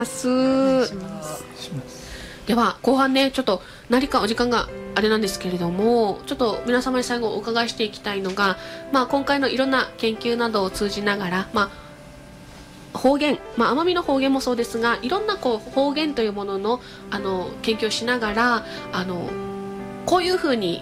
ます。では後半ね、ちょっと何かお時間があれなんですけれども、ちょっと皆様に最後お伺いしていきたいのが、今回のいろんな研究などを通じながら、方言、奄美の方言もそうですが、いろんな方言というものの研究をしながら、こういうふうに